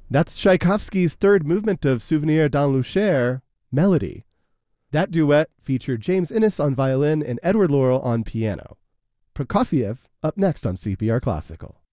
That's Tchaikovsky's third movement of Souvenir dans le Cher, Melody. That duet featured James Innes on violin and Edward Laurel on piano. Prokofiev up next on CPR Classical.